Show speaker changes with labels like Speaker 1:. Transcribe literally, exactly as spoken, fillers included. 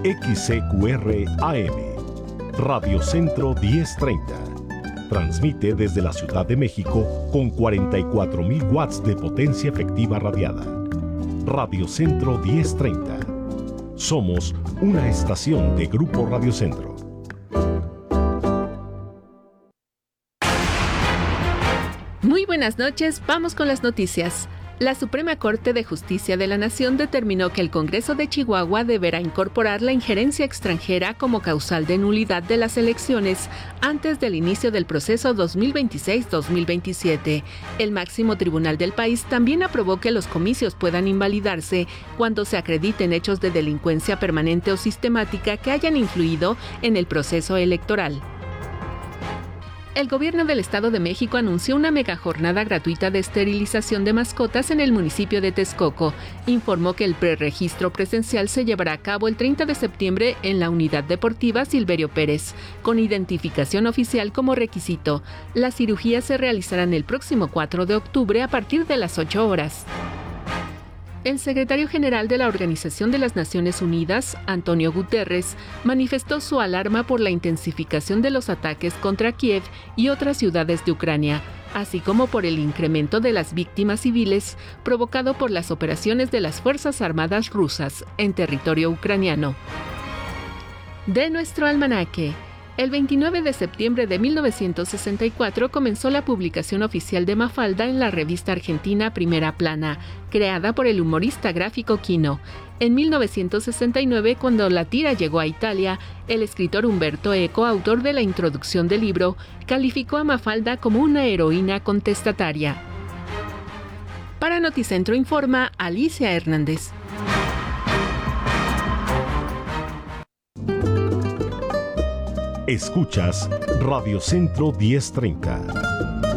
Speaker 1: X C Q R A M, Radio Centro diez treinta. Transmite desde la Ciudad de México con cuarenta y cuatro mil watts de potencia efectiva radiada. Radio Centro diez treinta. Somos una estación de Grupo Radio Centro.
Speaker 2: Muy buenas noches, vamos con las noticias. La Suprema Corte de Justicia de la Nación determinó que el Congreso de Chihuahua deberá incorporar la injerencia extranjera como causal de nulidad de las elecciones antes del inicio del proceso dos mil veintiséis dos mil veintisiete. El máximo tribunal del país también aprobó que los comicios puedan invalidarse cuando se acrediten hechos de delincuencia permanente o sistemática que hayan influido en el proceso electoral. El gobierno del Estado de México anunció una megajornada gratuita de esterilización de mascotas en el municipio de Texcoco. Informó que el preregistro presencial se llevará a cabo el treinta de septiembre en la Unidad Deportiva Silverio Pérez, con identificación oficial como requisito. Las cirugías se realizarán el próximo cuatro de octubre a partir de las ocho horas. El secretario general de la Organización de las Naciones Unidas, Antonio Guterres, manifestó su alarma por la intensificación de los ataques contra Kiev y otras ciudades de Ucrania, así como por el incremento de las víctimas civiles provocado por las operaciones de las Fuerzas Armadas rusas en territorio ucraniano. De nuestro almanaque. El veintinueve de septiembre de mil novecientos sesenta y cuatro comenzó la publicación oficial de Mafalda en la revista argentina Primera Plana, creada por el humorista gráfico Quino. En mil novecientos sesenta y nueve, cuando la tira llegó a Italia, el escritor Umberto Eco, autor de la introducción del libro, calificó a Mafalda como una heroína contestataria. Para Noticentro informa Alicia Hernández.
Speaker 1: Escuchas Radio Centro diez treinta.